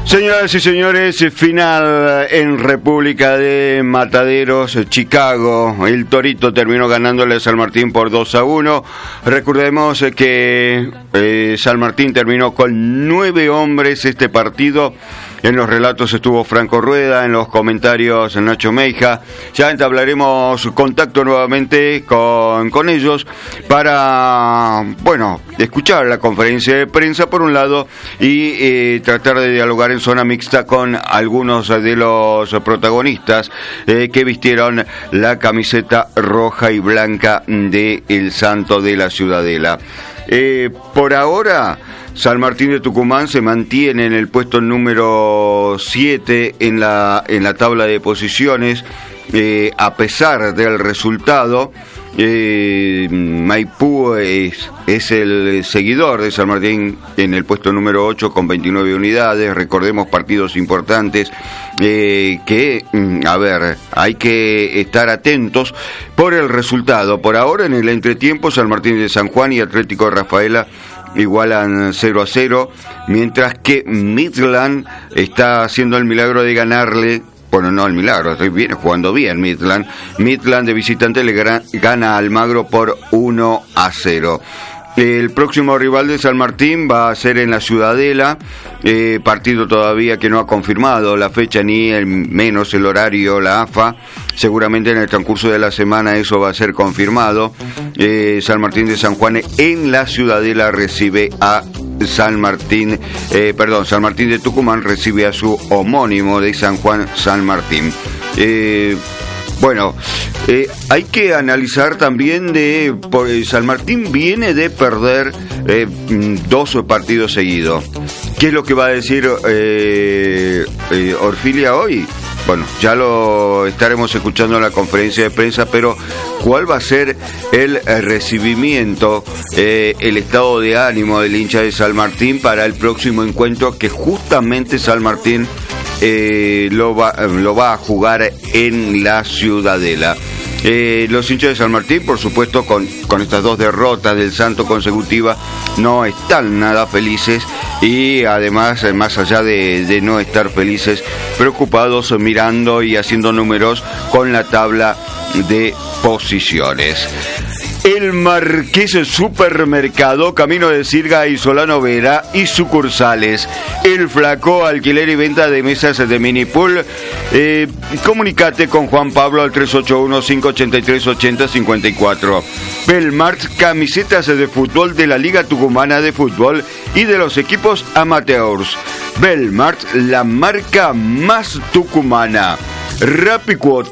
Señoras y señores, final en República de Mataderos, Chicago. El Torito terminó ganándole a San Martín por 2-1. Recordemos que San Martín terminó con 9 hombres este partido. En los relatos estuvo Franco Rueda, en los comentarios Nacho Meija. Ya entablaremos contacto nuevamente con ellos para, escuchar la conferencia de prensa por un lado y tratar de dialogar en zona mixta con algunos de los protagonistas que vistieron la camiseta roja y blanca de El Santo de la Ciudadela. Por ahora, San Martín de Tucumán se mantiene en el puesto número 7 en la tabla de posiciones, a pesar del resultado. Maipú es el seguidor de San Martín en el puesto número 8 con 29 unidades. Recordemos partidos importantes hay que estar atentos por el resultado. Por ahora, en el entretiempo, San Martín de San Juan y Atlético de Rafaela igualan 0-0, mientras que Midland está haciendo el milagro de ganarle. Bueno, no el milagro, viene jugando bien Midland. Midland de visitante le gana a Almagro por 1-0. El próximo rival de San Martín va a ser en la Ciudadela, partido todavía que no ha confirmado la fecha ni menos el horario la AFA. Seguramente en el transcurso de la semana eso va a ser confirmado. San Martín de San Juan en la Ciudadela recibe a San Martín de Tucumán recibe a su homónimo de San Juan, San Martín. Hay que analizar también San Martín viene de perder 2 partidos seguidos. ¿Qué es lo que va a decir Orfilia hoy? Bueno, ya lo estaremos escuchando en la conferencia de prensa, pero ¿cuál va a ser el recibimiento, el estado de ánimo del hincha de San Martín para el próximo encuentro que justamente San Martín lo va a jugar en la Ciudadela? Los hinchas de San Martín, por supuesto, con estas 2 derrotas del Santo consecutivas, no están nada felices y además, más allá de no estar felices, preocupados mirando y haciendo números con la tabla de posiciones. El Marqués Supermercado, Camino de Sirga y Solano Vera y sucursales. El Flaco, alquiler y venta de mesas de mini pool. Comunicate con Juan Pablo al 381-583-8054. Belmart, camisetas de fútbol de la Liga Tucumana de Fútbol y de los equipos amateurs. Belmart, la marca más tucumana. Rapicuotas.